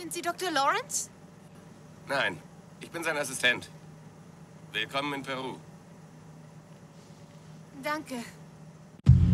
Sind Sie Dr. Lawrence? Nein, ich bin sein Assistent. Willkommen in Peru. Danke.